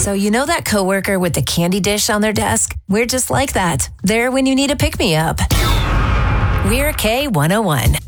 So you know that coworker with the candy dish on their desk? We're just like that. There when you need a pick-me-up. We're K101.